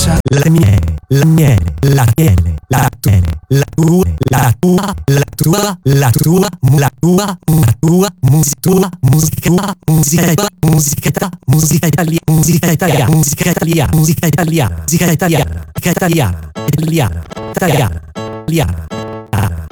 la miele, la miele, la miele, la miele, la tua, la tua, la tua, la tua, la tua, la tua, musica, musica, musica, musica, musica italiana, musica italiana, musica italiana, musica italiana, musica italiana, italiana, italiana, italiana, italiana.